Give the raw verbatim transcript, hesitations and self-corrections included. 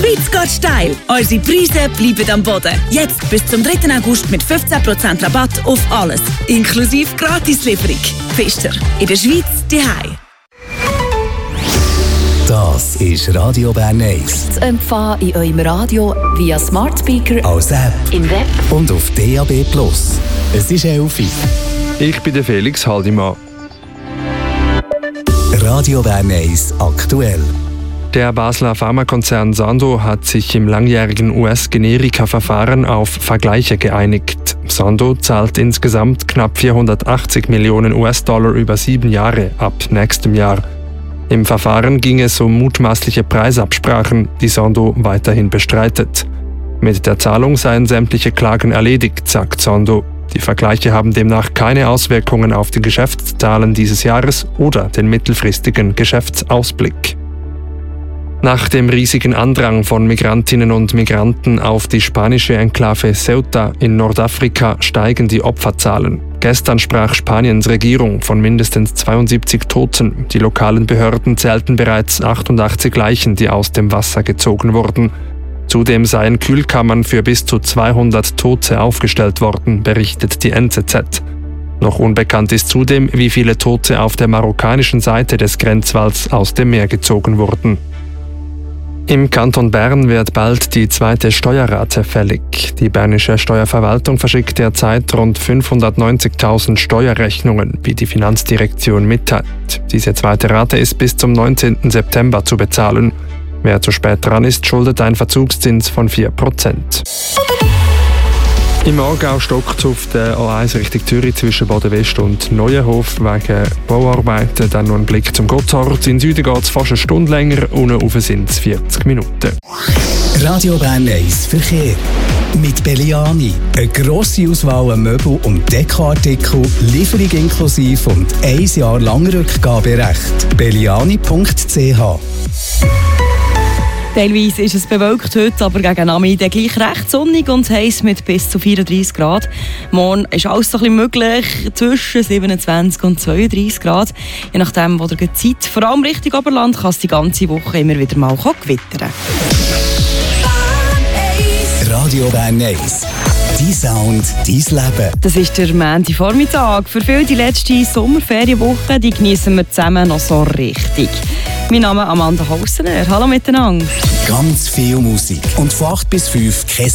Schweiz geht steil. Unsere Preise bleiben am Boden. Jetzt bis zum dritten August mit fünfzehn Prozent Rabatt auf alles. Inklusive Gratislieferung. Pfister. In der Schweiz daheim. Das ist Radio Bern eins. Zu empfangen in eurem Radio via Smart Speaker, als App, im Web und auf D A B Plus. Es ist elf Uhr. Ich bin der Felix Haldimann. Radio Bern eins aktuell. Der Basler Pharmakonzern Sandoz hat sich im langjährigen U S-Generika-Verfahren auf Vergleiche geeinigt. Sandoz zahlt insgesamt knapp vierhundertachtzig Millionen U S-Dollar über sieben Jahre ab nächstem Jahr. Im Verfahren ging es um mutmaßliche Preisabsprachen, die Sandoz weiterhin bestreitet. Mit der Zahlung seien sämtliche Klagen erledigt, sagt Sandoz. Die Vergleiche haben demnach keine Auswirkungen auf die Geschäftszahlen dieses Jahres oder den mittelfristigen Geschäftsausblick. Nach dem riesigen Andrang von Migrantinnen und Migranten auf die spanische Enklave Ceuta in Nordafrika steigen die Opferzahlen. Gestern sprach Spaniens Regierung von mindestens zweiundsiebzig Toten. Die lokalen Behörden zählten bereits achtundachtzig Leichen, die aus dem Wasser gezogen wurden. Zudem seien Kühlkammern für bis zu zweihundert Tote aufgestellt worden, berichtet die N Z Z. Noch unbekannt ist zudem, wie viele Tote auf der marokkanischen Seite des Grenzwalls aus dem Meer gezogen wurden. Im Kanton Bern wird bald die zweite Steuerrate fällig. Die bernische Steuerverwaltung verschickt derzeit rund fünfhundertneunzigtausend Steuerrechnungen, wie die Finanzdirektion mitteilt. Diese zweite Rate ist bis zum neunzehnten September zu bezahlen. Wer zu spät dran ist, schuldet einen Verzugszins von vier Prozent. Im Aargau stockt es auf der A eins Richtung Zürich zwischen Bodenwest und Neuenhof wegen Bauarbeiten. Dann noch ein Blick zum Gotthard. In Süden geht es fast eine Stunde länger, unten rauf sind es vierzig Minuten. Radio Bern eins Verkehr. Mit Belliani. Eine grosse Auswahl an Möbel- und Dekoartikel, Lieferung inklusive und ein Jahr lang Rückgaberecht. belliani punkt c h. Teilweise ist es bewölkt heute, aber gegen Abend gleich recht sonnig und heiß mit bis zu vierunddreissig Grad. Morgen ist alles so ein bisschen möglich, zwischen siebenundzwanzig und zweiunddreissig Grad. Je nachdem, wo ihr Zeit, vor allem Richtung Oberland, kann es die ganze Woche immer wieder mal gewittern. Radio Bern eins. Dein Sound, dein Leben. Das ist der Montagvormittag. Für viele die letzte Sommerferienwoche, die genießen wir zusammen noch so richtig. Mein Name ist Amanda Haussener. Hallo miteinander. Ganz viel Musik. Und von acht bis fünf kein